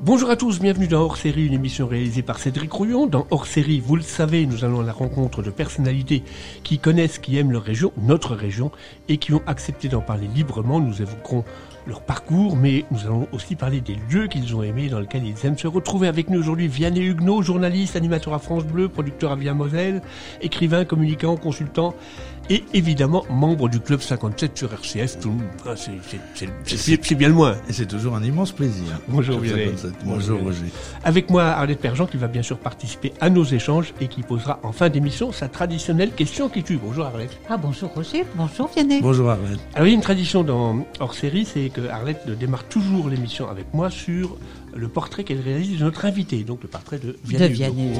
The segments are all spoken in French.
Bonjour à tous, bienvenue dans Hors Série, une émission réalisée par Cédric Rouillon. Dans Hors Série, vous le savez, nous allons à la rencontre de personnalités qui connaissent, qui aiment leur région, notre région, et qui ont accepté d'en parler librement. Nous évoquerons leur parcours, mais nous allons aussi parler des lieux qu'ils ont aimés, dans lesquels ils aiment se retrouver. Avec nous aujourd'hui, Vianney Huguenot, journaliste, animateur à France Bleu, producteur à Via Moselle, écrivain, communicant, consultant, et évidemment membre du Club 57 sur RCF. C'est bien le moins. Et c'est toujours un immense plaisir. Bonjour Vianney. Bonjour Roger. Avec moi, Arlette Perjean, qui va bien sûr participer à nos échanges et qui posera en fin d'émission sa traditionnelle question qui tue. Bonjour Arlette. Bonjour Roger, bonjour Vianney. Bonjour Arlette. Alors il y a une tradition dans Hors Série, c'est que Arlette démarre toujours l'émission avec moi sur le portrait qu'elle réalise de notre invité, donc le portrait de Vianney Huguenot.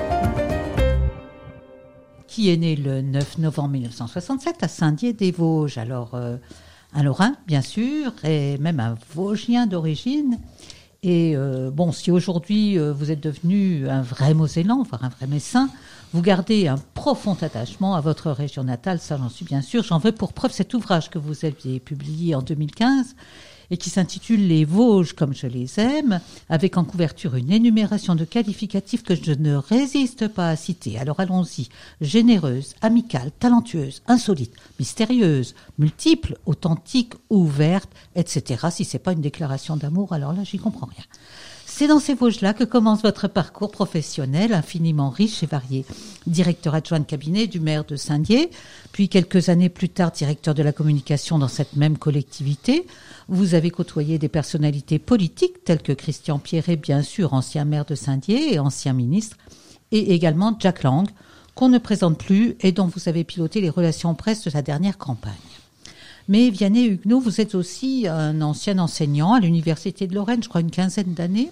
Qui est né le 9 novembre 1967 à Saint-Dié-des-Vosges. Alors, un Lorrain, bien sûr, et même un Vosgien d'origine. Et si aujourd'hui vous êtes devenu un vrai Mosellan, voire un vrai Messin, vous gardez un profond attachement à votre région natale, ça j'en suis bien sûr. J'en veux pour preuve cet ouvrage que vous aviez publié en 2015 et qui s'intitule « Les Vosges comme je les aime », avec en couverture une énumération de qualificatifs que je ne résiste pas à citer. Alors allons-y. Généreuse, amicale, talentueuse, insolite, mystérieuse, multiple, authentique, ouverte, etc. Si c'est pas une déclaration d'amour, alors là, j'y comprends rien. C'est dans ces Vosges-là que commence votre parcours professionnel infiniment riche et varié. Directeur adjoint de cabinet du maire de Saint-Dié, puis quelques années plus tard directeur de la communication dans cette même collectivité. Vous avez côtoyé des personnalités politiques telles que Christian Pierret, bien sûr, ancien maire de Saint-Dié et ancien ministre, et également Jack Lang, qu'on ne présente plus et dont vous avez piloté les relations presse de sa dernière campagne. Mais Vianney Huguenot, vous êtes aussi un ancien enseignant à l'Université de Lorraine, je crois une quinzaine d'années,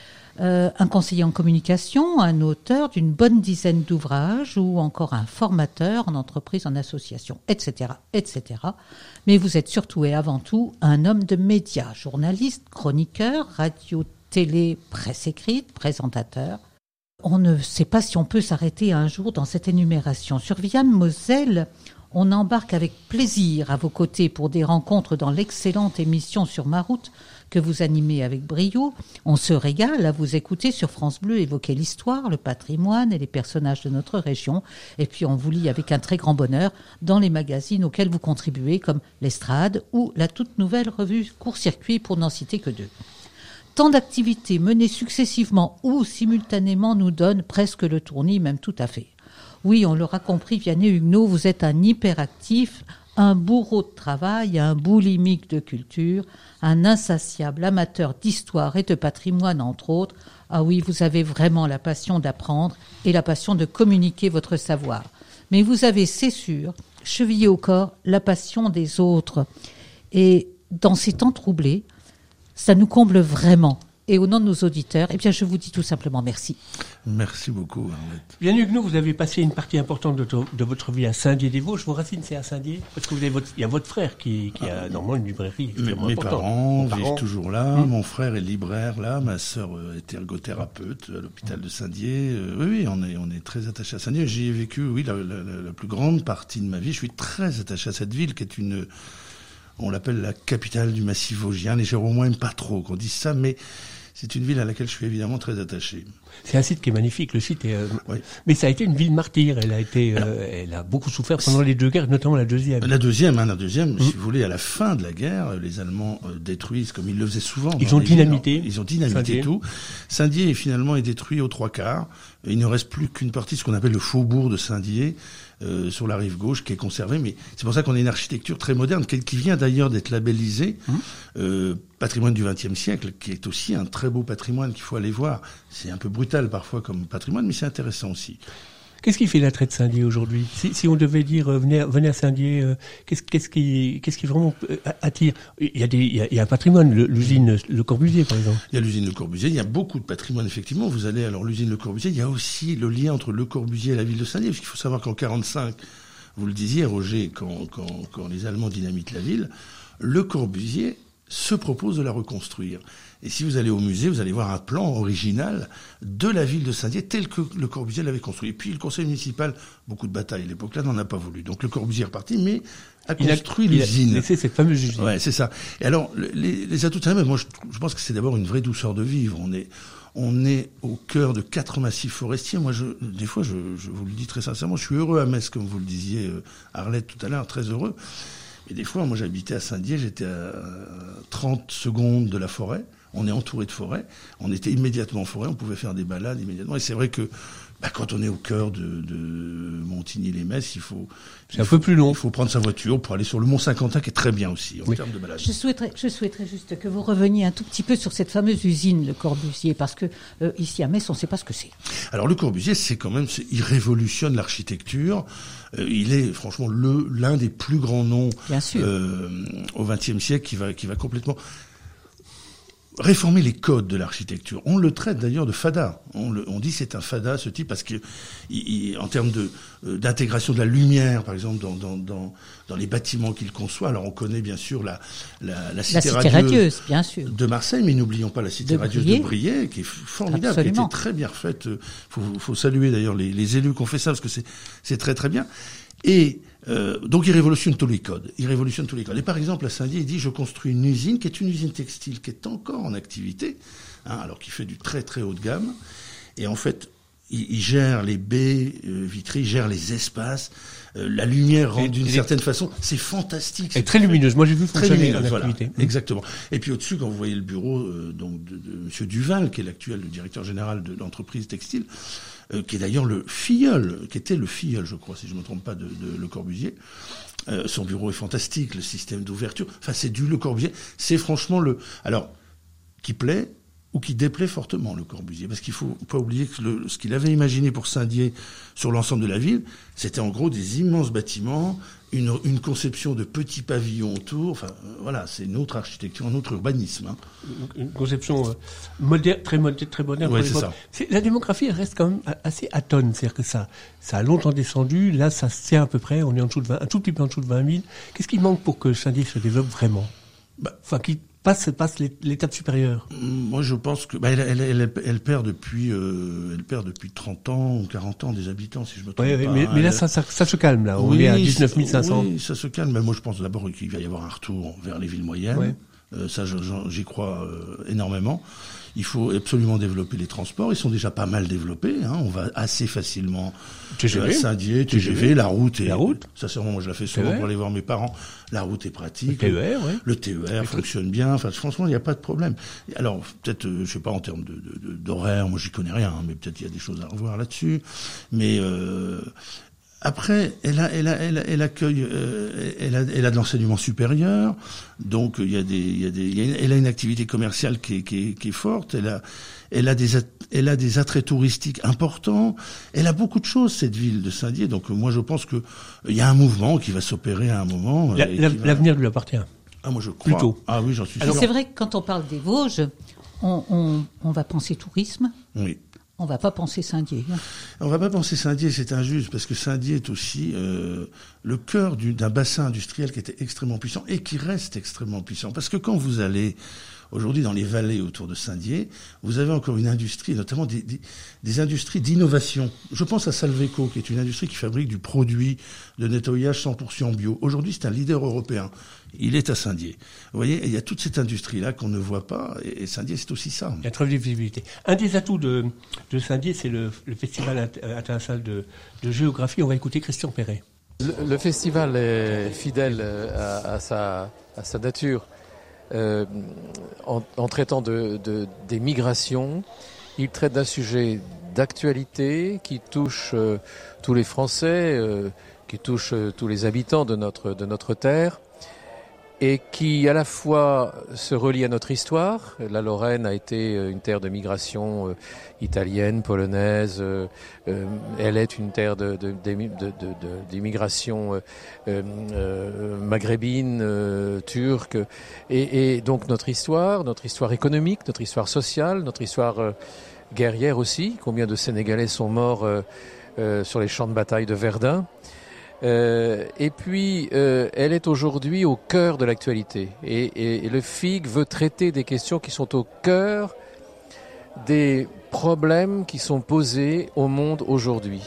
un conseiller en communication, un auteur d'une bonne dizaine d'ouvrages ou encore un formateur en entreprise, en association, etc., etc. Mais vous êtes surtout et avant tout un homme de médias, journaliste, chroniqueur, radio, télé, presse écrite, présentateur. On ne sait pas si on peut s'arrêter un jour dans cette énumération. Sur Via Moselle, on embarque avec plaisir à vos côtés pour des rencontres dans l'excellente émission Sur ma route que vous animez avec brio. On se régale à vous écouter sur France Bleu évoquer l'histoire, le patrimoine et les personnages de notre région. Et puis on vous lit avec un très grand bonheur dans les magazines auxquels vous contribuez comme l'Estrade ou la toute nouvelle revue Court-Circuit pour n'en citer que deux. Tant d'activités menées successivement ou simultanément nous donnent presque le tournis, même tout à fait. Oui, on l'aura compris, Vianney Huguenot, vous êtes un hyperactif, un bourreau de travail, un boulimique de culture, un insatiable amateur d'histoire et de patrimoine, entre autres. Ah oui, vous avez vraiment la passion d'apprendre et la passion de communiquer votre savoir. Mais vous avez, c'est sûr, chevillé au corps la passion des autres. Et dans ces temps troublés, ça nous comble vraiment. Et au nom de nos auditeurs, je vous dis tout simplement merci. Merci beaucoup, Arlette. Vianney Huguenot, vous avez passé une partie importante de votre vie à Saint-Dié-des-Vosges. Vos racines, c'est à Saint-Dié? Parce que il y a votre frère qui a normalement une librairie extrêmement importante. Mes parents vivent toujours là. Mon frère est libraire là. Ma sœur est ergothérapeute à l'hôpital de Saint-Dié. Oui, on est très attachés à Saint-Dié. J'y ai vécu, la plus grande partie de ma vie. Je suis très attaché à cette ville qui est on l'appelle la capitale du massif vosgien. Les Géromois n'aiment pas trop qu'on dise ça, mais c'est une ville à laquelle je suis évidemment très attaché. C'est un site qui est magnifique, le site est... Oui. Mais ça a été une ville martyre, elle a beaucoup souffert pendant les deux guerres, notamment la deuxième. La deuxième, si vous voulez, à la fin de la guerre, les Allemands détruisent, comme ils le faisaient souvent. Ils ont dynamité Saint-Dié. Tout. Saint-Dié, finalement, est détruit aux trois quarts. Il ne reste plus qu'une partie, ce qu'on appelle le faubourg de Saint-Dié, sur la rive gauche, qui est conservée. Mais c'est pour ça qu'on a une architecture très moderne, qui vient d'ailleurs d'être labellisée patrimoine du XXe siècle, qui est aussi un très beau patrimoine qu'il faut aller voir. C'est un peu brutal parfois comme patrimoine, mais c'est intéressant aussi. Qu'est-ce qui fait l'attrait de Saint-Dié aujourd'hui ? Si on devait dire venez à Saint-Dié, qu'est-ce qui vraiment attire ? Il y a un patrimoine, l'usine Le Corbusier par exemple. Il y a l'usine Le Corbusier, il y a beaucoup de patrimoine effectivement. Vous allez alors l'usine Le Corbusier, il y a aussi le lien entre Le Corbusier et la ville de Saint-Dié, parce qu'il faut savoir qu'en 1945, vous le disiez Roger, quand les Allemands dynamitent la ville, Le Corbusier se propose de la reconstruire. Et si vous allez au musée, vous allez voir un plan original de la ville de Saint-Dié tel que Le Corbusier l'avait construit. Et puis le conseil municipal, beaucoup de batailles à l'époque-là, n'en a pas voulu. Donc Le Corbusier est reparti, mais a construit l'usine. Il a laissé cette fameuse usine. Ouais, c'est ça. Et alors, les atouts de Saint-Dié, moi je pense que c'est d'abord une vraie douceur de vivre. On est au cœur de 4 massifs forestiers. Moi, des fois, je vous le dis très sincèrement, je suis heureux à Metz, comme vous le disiez, Arlette, tout à l'heure, très heureux. Et des fois, moi, j'habitais à Saint-Dié, j'étais à 30 secondes de la forêt. On est entouré de forêt. On était immédiatement en forêt. On pouvait faire des balades immédiatement. Et c'est vrai que quand on est au cœur de Montigny-les-Metz, c'est un peu plus long. Il faut prendre sa voiture pour aller sur le Mont Saint-Quentin, qui est très bien aussi en termes de balade. Je souhaiterais juste que vous reveniez un tout petit peu sur cette fameuse usine, Le Corbusier, parce que ici à Metz, on ne sait pas ce que c'est. Alors Le Corbusier, il révolutionne l'architecture. Il est franchement l'un des plus grands noms au XXe siècle qui va complètement réformer les codes de l'architecture. On le traite d'ailleurs de fada. On dit c'est un fada, ce type, parce que en termes d'intégration de la lumière, par exemple, dans les bâtiments qu'il conçoit. Alors on connaît bien sûr la cité radieuse bien sûr, de Marseille, mais n'oublions pas la cité radieuse de Briey, qui est formidable, qui a été très bien refaite. Faut saluer d'ailleurs les élus qui ont fait ça, parce que c'est très très bien. Et donc il révolutionne tous les codes. Et par exemple à Saint-Dié, il dit je construis une usine qui est une usine textile qui est encore en activité, alors qu'il fait du très très haut de gamme. Et en fait, il gère les baies vitrées, il gère les espaces, la lumière rentre d'une certaine façon. C'est fantastique. C'est très lumineuse. Moi j'ai vu fonctionner en activité. Voilà, exactement. Et puis au-dessus, quand vous voyez le bureau donc de Monsieur Duval, qui est l'actuel directeur général de l'entreprise textile, qui est d'ailleurs qui était le filleul, je crois, si je ne me trompe pas, de Le Corbusier. Son bureau est fantastique, le système d'ouverture. Enfin, c'est du Le Corbusier. C'est franchement qui plaît ou qui déplaît fortement, Le Corbusier. Parce qu'il faut pas oublier que ce qu'il avait imaginé pour Saint-Dié sur l'ensemble de la ville, c'était en gros des immenses bâtiments, une conception de petits pavillons autour. Enfin, voilà, c'est une autre architecture, un autre urbanisme. Une conception moderne, très moderne. Ouais, c'est ça. La démographie, elle reste quand même assez atone. C'est-à-dire que ça a longtemps descendu. Là, ça se tient à peu près. On est un tout petit peu en dessous de 20 000. Qu'est-ce qui manque pour que Saint-Dié se développe vraiment? Qui passe l'étape supérieure. Moi, je pense que elle perd depuis 30 ans ou 40 ans des habitants, si je me trompe pas. Mais là, ça se calme, là. On est à 19 500. Oui, ça se calme. Mais moi, je pense d'abord qu'il va y avoir un retour vers les villes moyennes. Ouais. Ça, j'y crois énormément. Il faut absolument développer les transports. Ils sont déjà pas mal développés. On va assez facilement à Saint-Dié, TGV, la route. Ça, c'est vraiment, moi, je la fais souvent pour aller voir mes parents. La route est pratique. Le TER fonctionne bien. Enfin, franchement, il n'y a pas de problème. Alors, peut-être, je sais pas, en termes d'horaire, moi, j'y connais rien, mais peut-être il y a des choses à revoir là-dessus. Mais, après, elle accueille, elle a de l'enseignement supérieur, donc elle a une activité commerciale qui est forte. Elle a des attraits touristiques importants. Elle a beaucoup de choses, cette ville de Saint-Dié. Donc moi, je pense que il y a un mouvement qui va s'opérer à un moment. L'avenir lui appartient. Ah, moi je crois. Plutôt. Ah oui, j'en suis sûr. Alors c'est vrai que quand on parle des Vosges, on va penser tourisme. Oui. On va pas penser Saint-Dié. On va pas penser Saint-Dié, c'est injuste, parce que Saint-Dié est aussi le cœur d'un bassin industriel qui était extrêmement puissant et qui reste extrêmement puissant. Parce que quand vous allez aujourd'hui dans les vallées autour de Saint-Dié, vous avez encore une industrie, notamment des industries d'innovation. Je pense à Salveco, qui est une industrie qui fabrique du produit de nettoyage 100% bio. Aujourd'hui, c'est un leader européen. Il est à Saint-Dié. Vous voyez, il y a toute cette industrie-là qu'on ne voit pas, et Saint-Dié, c'est aussi ça. Il y a très de visibilité. Un des atouts de Saint-Dié, c'est le Festival international de géographie. On va écouter Christian Perret. Le festival est fidèle à sa nature. En traitant des migrations, il traite d'un sujet d'actualité qui touche tous les Français, qui touche tous les habitants de notre terre, et qui à la fois se relie à notre histoire. La Lorraine a été une terre de migration italienne, polonaise. Elle est une terre d'immigration maghrébine, turque. Et donc notre histoire économique, notre histoire sociale, notre histoire guerrière aussi. Combien de Sénégalais sont morts sur les champs de bataille de Verdun. Et puis, elle est aujourd'hui au cœur de l'actualité. Et le FIG veut traiter des questions qui sont au cœur des problèmes qui sont posés au monde aujourd'hui.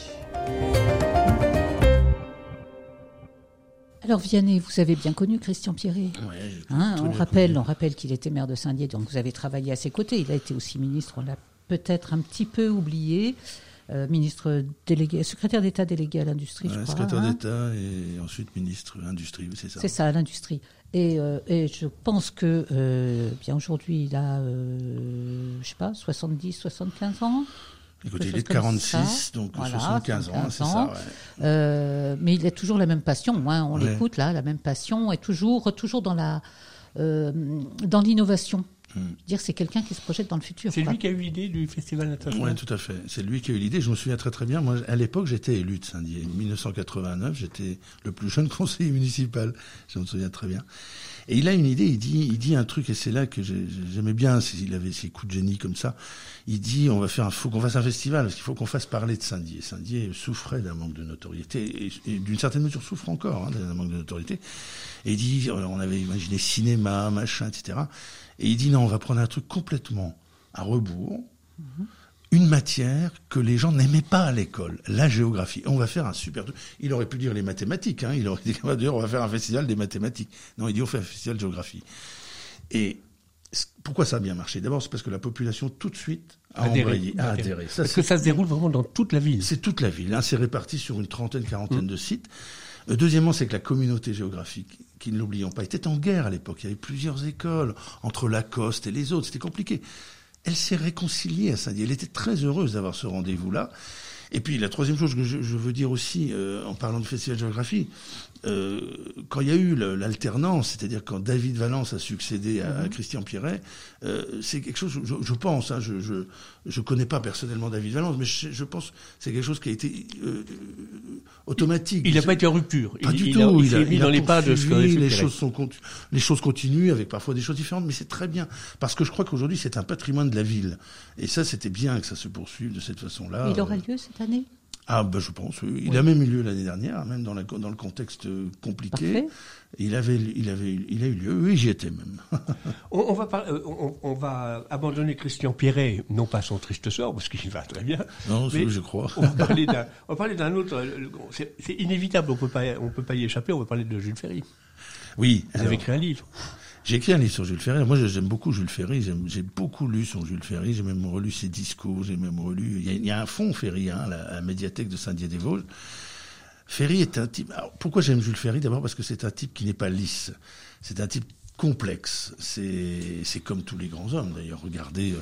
Alors Vianney, vous avez bien connu Christian Pierret. On rappelle qu'il était maire de Saint-Dié, donc vous avez travaillé à ses côtés. Il a été aussi ministre, on l'a peut-être un petit peu oublié. Ministre délégué, secrétaire d'État délégué à l'industrie, je crois. Secrétaire d'État et ensuite ministre de l'industrie, c'est ça. C'est ça, à l'industrie. Et je pense que bien aujourd'hui, il a, 70, 75 ans. Écoutez, il est de 46, donc voilà, 75 ans, c'est ça. Ouais. Mais il a toujours la même passion, on l'écoute là, la même passion, et toujours dans l'innovation. Dire c'est quelqu'un qui se projette dans le futur. C'est lui qui a eu l'idée du Festival international. Oui, tout à fait. C'est lui qui a eu l'idée. Je me souviens très très bien. Moi, à l'époque, j'étais élu de Saint-Dié. En 1989, j'étais le plus jeune conseiller municipal. Je me souviens très bien. Et il a une idée. Il dit un truc, et c'est là que j'aimais bien. Il avait ses coups de génie comme ça. Il dit faut qu'on fasse un festival parce qu'il faut qu'on fasse parler de Saint-Dié. Saint-Dié souffrait d'un manque de notoriété et d'une certaine mesure souffre encore d'un manque de notoriété. Et il dit, on avait imaginé cinéma, machin, etc. Et il dit non, on va prendre un truc complètement à rebours, une matière que les gens n'aimaient pas à l'école, la géographie. On va faire un super truc. Il aurait pu dire les mathématiques, il aurait été capable de dire on va faire un festival des mathématiques. Non, il dit on fait un festival de géographie. Et pourquoi ça a bien marché ? D'abord, c'est parce que la population tout de suite a adhéré. Parce que ça se déroule vraiment dans toute la ville. C'est toute la ville. C'est réparti sur une quarantaine de sites. Deuxièmement, c'est que la communauté géographique, qui ne l'oublions pas, était en guerre à l'époque. Il y avait plusieurs écoles entre Lacoste et les autres. C'était compliqué. Elle s'est réconciliée à Saint-Dié. Elle était très heureuse d'avoir ce rendez-vous-là. Et puis, la troisième chose que je veux dire aussi, en parlant du Festival de géographie, quand il y a eu l'alternance, c'est-à-dire quand David Valence a succédé à Christian Pierret, c'est quelque chose, je pense, je connais pas personnellement David Valence, mais je pense que c'est quelque chose qui a été automatique. Il n'a pas été en rupture. Pas du tout. Il s'est mis dans les pas de ce que les choses continuent avec parfois des choses différentes, mais c'est très bien. Parce que je crois qu'aujourd'hui, c'est un patrimoine de la ville. Et ça, c'était bien que ça se poursuive de cette façon-là. Il aura lieu cette année ? Je pense, oui. Il a même eu lieu l'année dernière, même dans le contexte compliqué. Parfait. Il a eu lieu, oui, j'y étais même. on va abandonner Christian Pierret, non pas son triste sort, parce qu'il va très bien. Non, mais je crois. On va parler d'un autre, c'est inévitable, on peut pas y échapper, on va parler de Jules Ferry. Oui. Vous avez écrit un livre. J'ai écrit un livre sur Jules Ferry. Moi, j'aime beaucoup Jules Ferry. J'ai beaucoup lu sur Jules Ferry. J'ai même relu ses discours. J'ai même relu. Il y a un fonds Ferry, à la médiathèque de Saint-Dié-des-Vosges. Ferry est un type. Alors, pourquoi j'aime Jules Ferry ? D'abord parce que c'est un type qui n'est pas lisse. C'est un type complexe. C'est comme tous les grands hommes. D'ailleurs, regardez,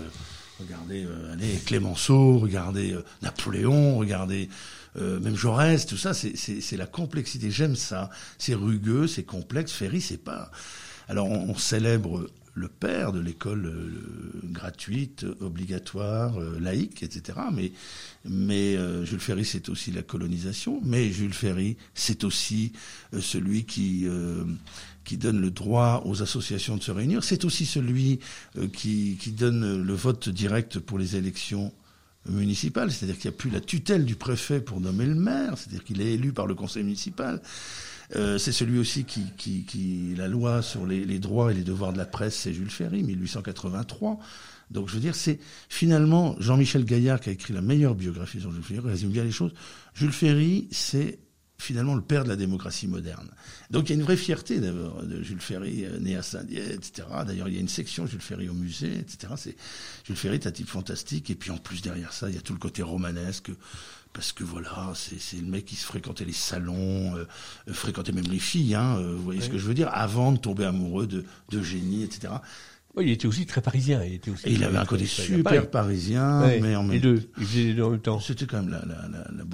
Clémenceau, regardez Napoléon, regardez. Même Jaurès, tout ça, c'est la complexité. J'aime ça. C'est rugueux, c'est complexe. Ferry, c'est pas. Alors, on célèbre le père de l'école gratuite, obligatoire, laïque, etc. Mais Jules Ferry, c'est aussi la colonisation. Mais Jules Ferry, c'est aussi celui qui donne le droit aux associations de se réunir. C'est aussi celui qui donne le vote direct pour les élections municipales. C'est-à-dire qu'il n'y a plus la tutelle du préfet pour nommer le maire. C'est-à-dire qu'il est élu par le conseil municipal. C'est celui aussi qui la loi sur les droits et les devoirs de la presse, c'est Jules Ferry, 1883. Donc je veux dire, c'est finalement Jean-Michel Gaillard qui a écrit la meilleure biographie sur Jules Ferry, résume bien les choses. Jules Ferry, c'est finalement le père de la démocratie moderne. Donc il y a une vraie fierté d'abord de Jules Ferry, né à Saint-Dié, etc. D'ailleurs, il y a une section Jules Ferry au musée, etc. Jules Ferry est un type fantastique, et puis en plus derrière ça, il y a tout le côté romanesque. Parce que voilà, c'est le mec qui se fréquentait les salons, fréquentait même les filles, vous voyez ce que je veux dire, avant de tomber amoureux d'Eugénie, etc. Oui, il était aussi très parisien. Il avait un côté super parisien, mais en même temps. Les deux, il faisait les deux en même temps. C'était quand même la